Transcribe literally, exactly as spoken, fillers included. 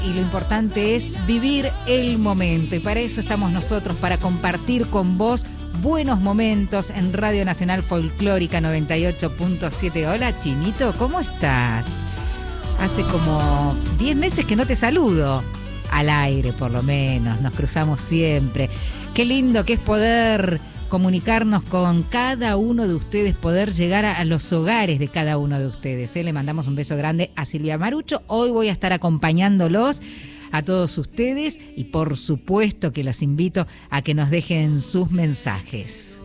y lo importante es vivir el momento. Y para eso estamos nosotros, para compartir con vos buenos momentos en Radio Nacional Folclórica noventa y ocho punto siete. Hola, Chinito, ¿cómo estás? Hace como diez meses que no te saludo. Al aire, por lo menos. Nos cruzamos siempre. Qué lindo que es poder comunicarnos con cada uno de ustedes, poder llegar a, a los hogares de cada uno de ustedes. ¿eh? Le mandamos un beso grande a Silvia Marucho. Hoy voy a estar acompañándolos a todos ustedes y por supuesto que los invito a que nos dejen sus mensajes.